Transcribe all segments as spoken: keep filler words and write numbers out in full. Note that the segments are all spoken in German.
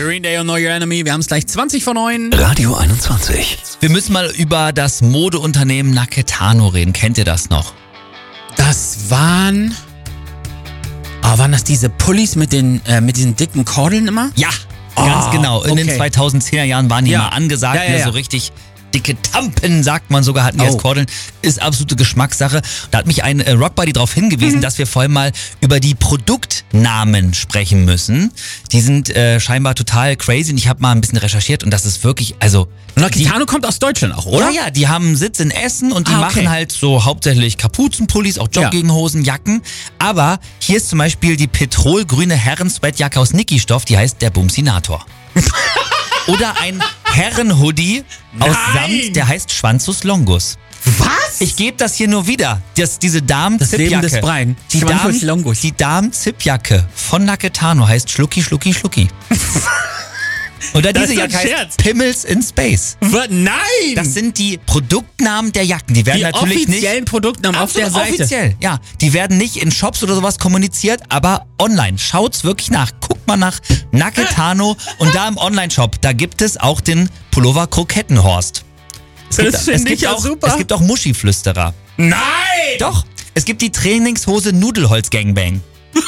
Green Day und Know Your Enemy. Wir haben es gleich zwanzig vor neun. Radio einundzwanzig. Wir müssen mal über das Modeunternehmen Naketano reden. Kennt ihr das noch? Das waren... Oh, waren das diese Pullis mit den äh, mit diesen dicken Kordeln immer? Ja, ganz Oh, genau. In okay. den zweitausendzehner Jahren waren die Ja. mal angesagt. Ja, ja, ne, ja. So richtig dicke Tampen, sagt man sogar, hatten die Oh. als Kordeln. Ist absolute Geschmackssache. Da hat mich ein äh, Rockbuddy darauf hingewiesen, Mhm. dass wir vor allem mal über die Produktnamen sprechen müssen. Die sind äh, scheinbar total crazy und ich habe mal ein bisschen recherchiert und das ist wirklich, also... Und Naketano kommt aus Deutschland auch, oder? Ja, ja, die haben einen Sitz in Essen und die Ah, okay. machen halt so hauptsächlich Kapuzenpullis, auch Jogginghosen, Jacken. Aber hier ist zum Beispiel die petrolgrüne Herren-Sweatjacke aus Niki-Stoff, die heißt der Bumsinator. Oder ein Herren-Hoodie aus Nein! Samt, der heißt Schwanzus Longus. Was? Ich gebe das hier nur wieder. Das, diese Damen-Zipjacke. Leben des Brian. Die Schwanzus Damen- Longus. Die Damen-Zipjacke von Naketano heißt Schlucki, Schlucki, Schlucki. Oder Das diese ist ein Jacke heißt Scherz. Pimmels in Space. Was? Nein! Das sind die Produktnamen der Jacken. Die werden die natürlich offiziellen nicht... Produktnamen auf der Absolut Seite. offiziell, ja. Die werden nicht in Shops oder sowas kommuniziert, aber online. Schaut's wirklich nach. Guckt mal nach Naketano und da im Online-Shop, da gibt es auch den Pullover Krokettenhorst. Es Das gibt, finde es ich gibt ja auch, super. Es gibt auch Muschiflüsterer. Nein! Doch, es gibt die Trainingshose Nudelholz Gangbang.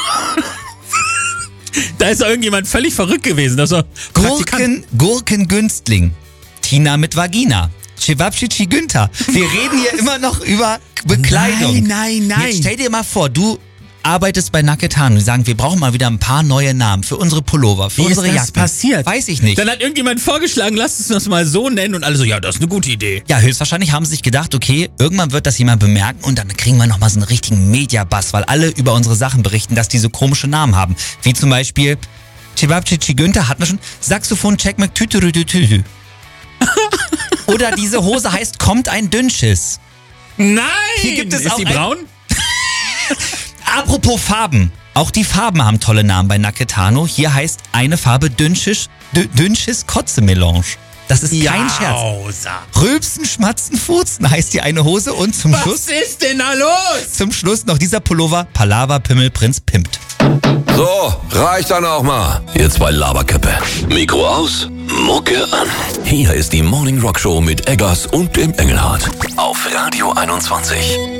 Da ist doch irgendjemand völlig verrückt gewesen. Das war Praktikant. Gurken, Gurkengünstling. Tina mit Vagina. Chewabchichi Günther. Wir reden hier immer noch über Bekleidung. Nein, nein, nein. Jetzt stell dir mal vor, du arbeitest bei Naketano. Die sagen, wir brauchen mal wieder ein paar neue Namen für unsere Pullover, für Wie ist unsere das Jacken. passiert? Weiß ich nicht. Dann hat irgendjemand vorgeschlagen, lasst uns das mal so nennen und alle so, ja, das ist eine gute Idee. Ja, höchstwahrscheinlich haben sie sich gedacht, okay, irgendwann wird das jemand bemerken und dann kriegen wir nochmal so einen richtigen Media-Bass, weil alle über unsere Sachen berichten, dass die so komische Namen haben. Wie zum Beispiel Chewabchichi Günther hatten wir schon, Saxophon Check McTütürütütü. Oder diese Hose heißt Kommt ein Dünnschiss. Nein! Hier gibt es ist auch die ein- braun? Apropos Farben. Auch die Farben haben tolle Namen bei Naketano. Hier heißt eine Farbe Dünnschiss, Dü- Dünnschiss Kotze-Melange. Das ist kein Scherz. Jausa. Rülpsen, Schmatzen, Furzen heißt die eine Hose und zum Schluss, Was ist denn da los? zum Schluss noch dieser Pullover Palaver Pimmel Prinz pimpt. So, reicht dann auch mal. Ihr zwei Laberköppe. Mikro aus, Mucke an. Hier ist die Morning Rock Show mit Eggers und dem Engelhardt. Auf Radio einundzwanzig.